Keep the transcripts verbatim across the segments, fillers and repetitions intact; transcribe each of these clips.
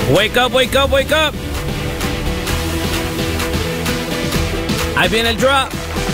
Wake up, wake up, wake up. Ahí viene el drop.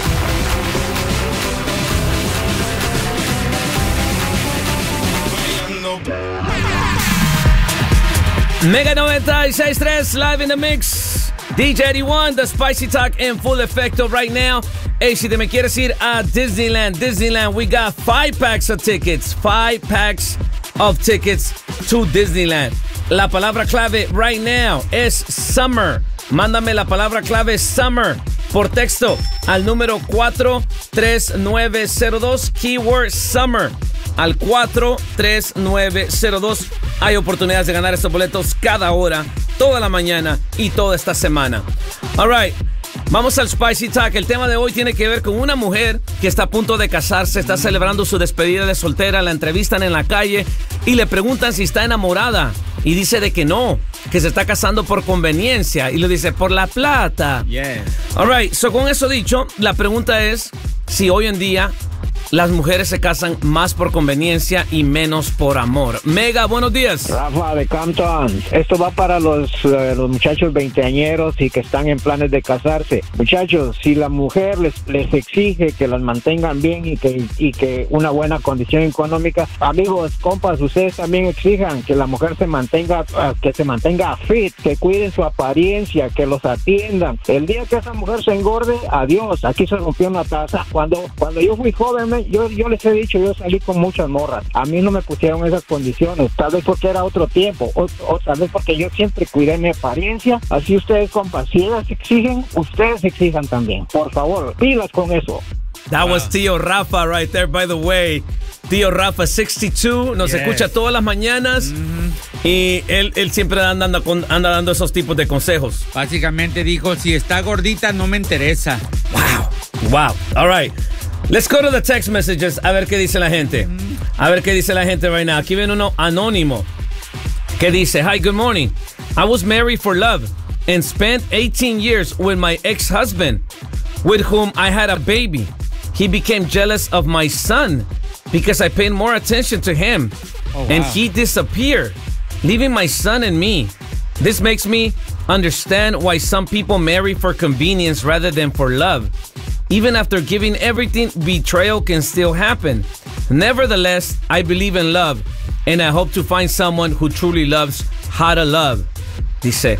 Mega noventa y seis punto tres live in the mix. D J eighty-one, the Spicy Talk in full effecto right now. Hey, si te me quieres ir a Disneyland, Disneyland, we got five packs of tickets. Five packs of tickets to Disneyland. La palabra clave right now es summer. Mándame la palabra clave summer por texto al número cuatro tres nueve cero dos, keyword summer. Al cuatro tres nueve cero dos. Hay oportunidades de ganar estos boletos cada hora, toda la mañana y toda esta semana. All right. Vamos al Spicy Talk. El tema de hoy tiene que ver con una mujer que está a punto de casarse, está celebrando su despedida de soltera, la entrevistan en la calle y le preguntan si está enamorada. Y dice de que no, que se está casando por conveniencia. Y lo dice, por la plata. Yeah. All right, so con eso dicho, la pregunta es si hoy en día las mujeres se casan más por conveniencia y menos por amor. Mega, buenos días. Rafa de Compton. Esto va para los, uh, los muchachos veinteañeros y que están en planes de casarse. Muchachos, si la mujer les, les exige que las mantengan bien y que, y que una buena condición económica, amigos, compas, ustedes también exijan que la mujer se mantenga, uh, que se mantenga fit, que cuiden su apariencia, que los atiendan. El día que esa mujer se engorde, adiós, aquí se rompió una taza. Cuando, cuando yo fui joven, me Yo, yo les he dicho, yo salí con muchas morras. A mí no me pusieron esas condiciones. Tal vez porque era otro tiempo. O, o tal vez porque yo siempre cuidé mi apariencia. Así ustedes, compas, si ellas exigen, ustedes exijan también. Por favor, pilas con eso. That wow. was Tío Rafa right there, by the way. Tío Rafa, sesenta y dos, nos yes. escucha todas las mañanas. Mm-hmm. Y él, él siempre anda, anda, anda dando esos tipos de consejos. Básicamente dijo, si está gordita, no me interesa. Wow. Wow. All right. Let's go to the text messages. A ver qué dice la gente. A ver qué dice la gente right now. Aquí viene uno anónimo que dice, hi, good morning. I was married for love and spent eighteen years with my ex-husband, with whom I had a baby. He became jealous of my son because I paid more attention to him. Oh, wow. And he disappeared, leaving my son and me. This makes me understand why some people marry for convenience rather than for love. Even after giving everything, betrayal can still happen. Nevertheless, I believe in love, and I hope to find someone who truly loves how to love. Dice.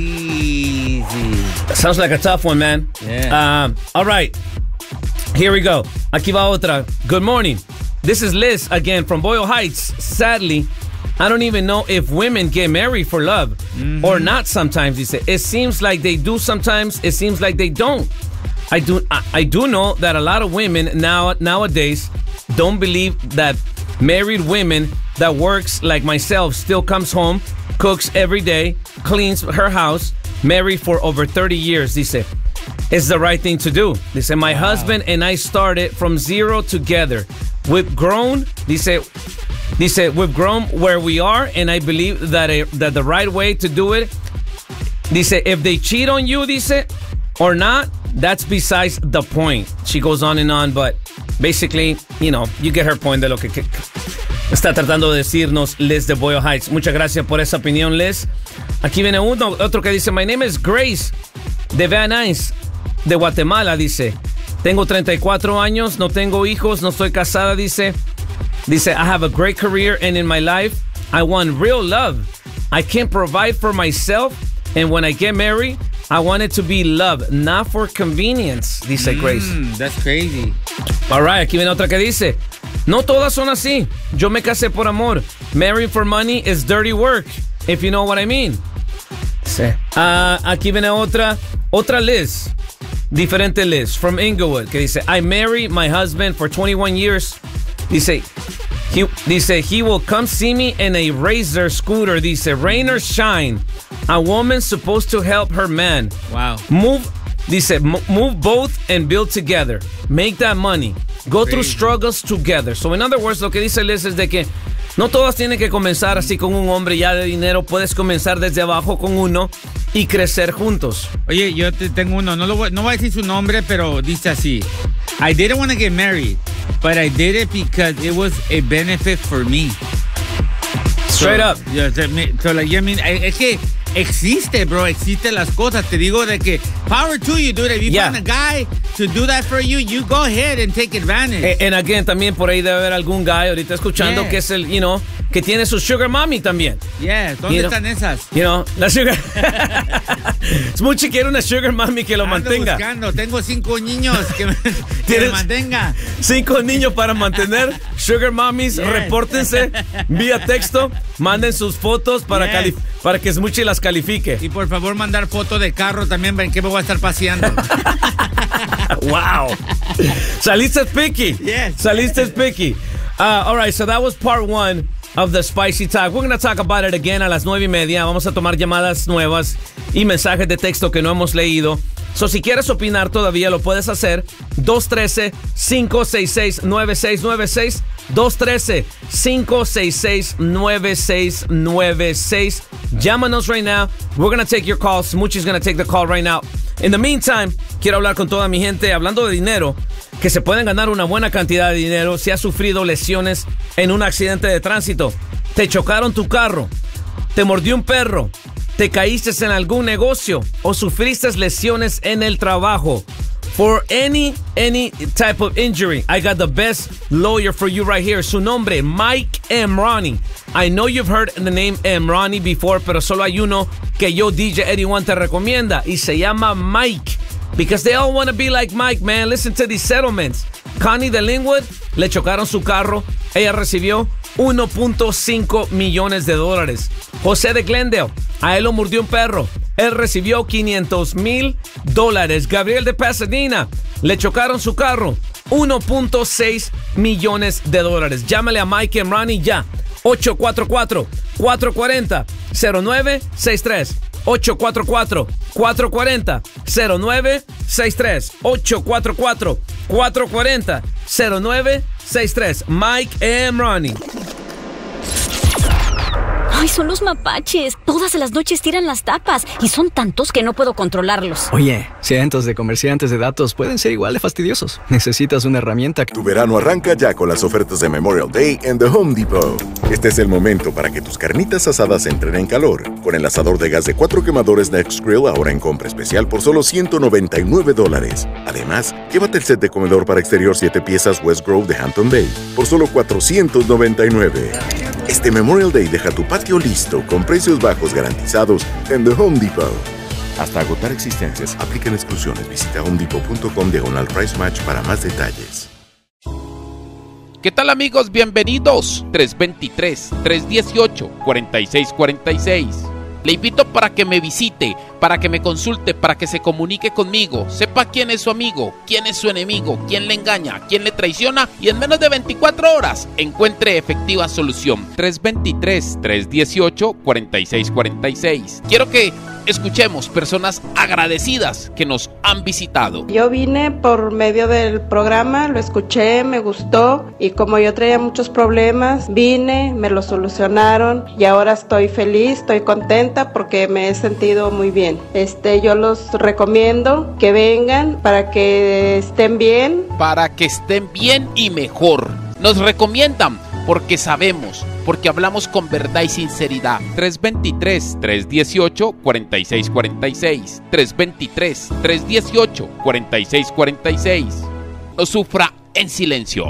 Crazy. That sounds like a tough one, man. Yeah. Um, all right. Here we go. Aquí va otra. Good morning. This is Liz again from Boyle Heights. Sadly, I don't even know if women get married for love mm-hmm. or not sometimes, dice. It seems like they do sometimes. It seems like they don't. I do I, I do know that a lot of women now nowadays don't believe that married women that works like myself still comes home, cooks every day, cleans her house, married for over thirty years, dice. It's the right thing to do. Dice, my wow. husband and I started from zero together. We've grown, dice, dice, we've grown where we are, and I believe that, a, that the right way to do it, dice, if they cheat on you, dice, or not, that's besides the point. She goes on and on, but basically, you know, you get her point de lo que, que está tratando de decirnos Liz de Boyle Heights. Muchas gracias por esa opinión, Liz. Aquí viene uno, otro que dice, my name is Grace de Van Nuys, de Guatemala, dice. Tengo treinta y cuatro años, no tengo hijos, no estoy casada, dice. Dice, I have a great career, and in my life, I want real love. I can provide for myself, and when I get married, I want it to be love, not for convenience, dice mm, Grace. That's crazy. All right, aquí viene otra que dice, no todas son así. Yo me casé por amor. Marrying for money is dirty work, if you know what I mean. Sí. Uh, aquí viene otra, otra Liz, diferente Liz, from Inglewood, que dice, I married my husband for twenty-one years. Dice, he, dice, he will come see me in a Razor scooter. Dice, rain or shine, a woman's supposed to help her man. Wow. Move, dice, move both and build together. Make that money. Go Crazy. Through struggles together. So, in other words, lo que dice Liz es de que no todas tienen que comenzar así con un hombre ya de dinero. Puedes comenzar desde abajo con uno y crecer juntos. Oye, yo te tengo uno. No, lo voy, no voy a decir su nombre, pero dice así. I didn't want to get married, but I did it because it was a benefit for me. Straight so, up. Yeah, so, so, like, I mean, es que existe, bro. Existen las cosas. Te digo de que power to you, dude. If you Yeah. find a guy to do that for you, you go ahead and take advantage. Eh, And again, también por ahí debe haber algún guy ahorita escuchando Yeah. que es el, you know, que tiene su sugar mommy también. Yeah, ¿dónde You know- están esas? You know, la sugar. Smoochie quiere una sugar mommy que lo Ando mantenga. buscando. Tengo cinco niños que me, que ¿Tienes- me mantenga. Cinco niños para mantener. Sugar mommies, Yes. repórtense vía texto. Manden sus fotos para, Yes. cali- para que Smoochie las califique. Y por favor mandar foto de carro también, ¿en qué me voy a estar paseando? Wow. Saliste picky. Yes. Saliste picky. Uh, all right, so that was part one of the Spicy Talk. We're going to talk about it again a las nueve y media. Vamos a tomar llamadas nuevas y mensajes de texto que no hemos leído. So, si quieres opinar todavía lo puedes hacer. dos uno tres, cinco seis seis, nueve seis nueve seis. dos uno tres, cinco seis seis, nueve seis nueve seis. Llámanos right now. We're going to take your call. Smoochie's going to take the call right now. In the meantime, quiero hablar con toda mi gente hablando de dinero, que se pueden ganar una buena cantidad de dinero si has sufrido lesiones en un accidente de tránsito. Te chocaron tu carro, te mordió un perro, te caíste en algún negocio o sufriste lesiones en el trabajo. For any, any type of injury, I got the best lawyer for you right here. Su nombre, Mike Emrani. I know you've heard the name Emrani before, pero solo hay uno que yo, D J Eddie One, te recomienda y se llama Mike. Because they all want to be like Mike, man. Listen to these settlements. Connie de Linwood, le chocaron su carro. Ella recibió uno punto cinco millones de dólares. José de Glendale, a él lo mordió un perro. Él recibió quinientos mil dólares. Gabriel de Pasadena, le chocaron su carro. uno punto seis millones de dólares. Llámale a Mike Emrani ya. ocho cuatro cuatro, cuatro cuatro cero, cero nueve seis tres. ocho cuatro cuatro, cuatro cuatro cero, cero nueve seis tres. ocho cuatro cuatro, cuatro cuatro cero, cero nueve seis tres. Mike Emrani. Ay, son los mapaches. Todas las noches tiran las tapas y son tantos que no puedo controlarlos. Oye, cientos de comerciantes de datos pueden ser igual de fastidiosos. Necesitas una herramienta que... Tu verano arranca ya con las ofertas de Memorial Day en The Home Depot. Este es el momento para que tus carnitas asadas entren en calor. Con el asador de gas de cuatro quemadores Next Grill ahora en compra especial por solo ciento noventa y nueve dólares. Además, llévate el set de comedor para exterior siete piezas West Grove de Hampton Bay por solo cuatrocientos noventa y nueve. Este Memorial Day deja tu patio listo con precios bajos garantizados en The Home Depot. Hasta agotar existencias, aplican exclusiones. Visita homedepot punto com diagonal price match para más detalles. ¿Qué tal, amigos? Bienvenidos. tres dos tres, tres uno ocho, cuatro seis cuatro seis. Le invito para que me visite, para que me consulte, para que se comunique conmigo, sepa quién es su amigo, quién es su enemigo, quién le engaña, quién le traiciona y en menos de veinticuatro horas encuentre efectiva solución. tres dos tres, tres uno ocho, cuatro seis cuatro seis. Quiero que escuchemos personas agradecidas que nos han visitado. Yo vine por medio del programa, lo escuché, me gustó y como yo traía muchos problemas, vine, me lo solucionaron y ahora estoy feliz, estoy contenta porque me he sentido muy bien. Este, yo los recomiendo que vengan para que estén bien. Para que estén bien y mejor. Nos recomiendan porque sabemos, porque hablamos con verdad y sinceridad. tres dos tres, tres uno ocho, cuatro seis cuatro seis. tres dos tres, tres uno ocho, cuatro seis cuatro seis. No sufra en silencio.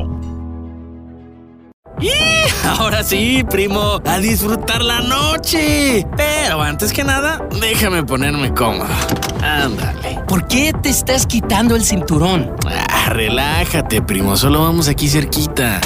¡Y! Ahora sí, primo, a disfrutar la noche. Pero antes que nada, déjame ponerme cómodo. Ándale. ¿Por qué te estás quitando el cinturón? Ah, relájate, primo, solo vamos aquí cerquita.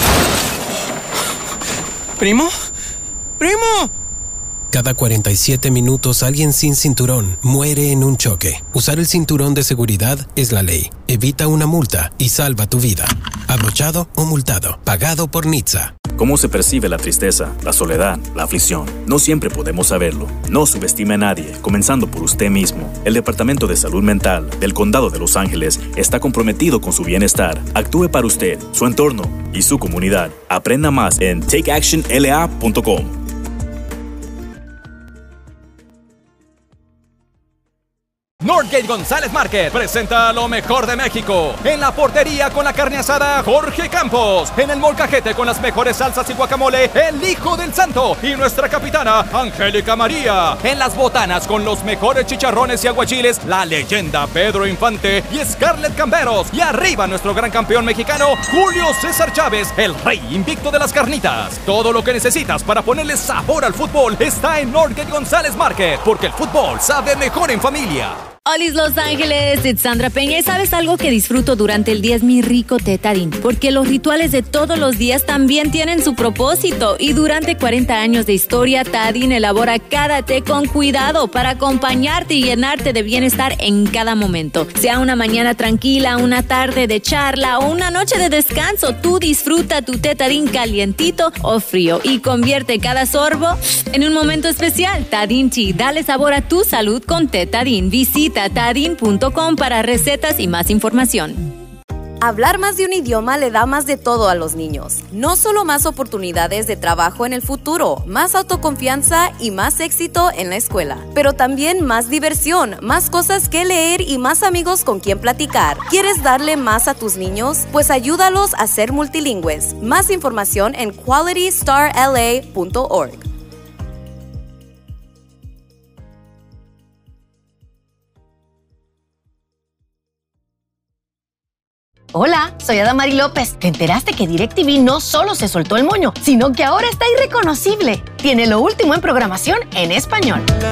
¿Primo? ¡Primo! Cada cuarenta y siete minutos alguien sin cinturón muere en un choque. Usar el cinturón de seguridad es la ley. Evita una multa y salva tu vida. Abrochado o multado. Pagado por N H T S A. ¿Cómo se percibe la tristeza, la soledad, la aflicción? No siempre podemos saberlo. No subestime a nadie, comenzando por usted mismo. El Departamento de Salud Mental del Condado de Los Ángeles está comprometido con su bienestar. Actúe para usted, su entorno y su comunidad. Aprenda más en take action l a punto com. Northgate González Market presenta lo mejor de México. En la portería con la carne asada, Jorge Campos. En el molcajete con las mejores salsas y guacamole, el Hijo del Santo. Y nuestra capitana, Angélica María. En las botanas con los mejores chicharrones y aguachiles, la leyenda Pedro Infante y Scarlett Camberos. Y arriba nuestro gran campeón mexicano, Julio César Chávez, el rey invicto de las carnitas. Todo lo que necesitas para ponerle sabor al fútbol está en Northgate González Market, porque el fútbol sabe mejor en familia. Olis Los Ángeles, it's Sandra Peña. ¿Y sabes algo que disfruto durante el día? Es mi rico té Tarín, porque los rituales de todos los días también tienen su propósito. Y durante cuarenta años de historia, Tarín elabora cada té con cuidado para acompañarte y llenarte de bienestar en cada momento. Sea una mañana tranquila, una tarde de charla o una noche de descanso, tú disfruta tu té Tarín calientito o frío y convierte cada sorbo en un momento especial. Tarín Tea, dale sabor a tu salud con té Tarín. Visita tarín punto com para recetas y más información. Hablar más de un idioma le da más de todo a los niños. No solo más oportunidades de trabajo en el futuro, más autoconfianza y más éxito en la escuela, pero también más diversión, más cosas que leer y más amigos con quien platicar. ¿Quieres darle más a tus niños? Pues ayúdalos a ser multilingües. Más información en quality star l a punto org. Hola, soy Adamari López. ¿Te enteraste que DirecTV no solo se soltó el moño, sino que ahora está irreconocible? Tiene lo último en programación en español.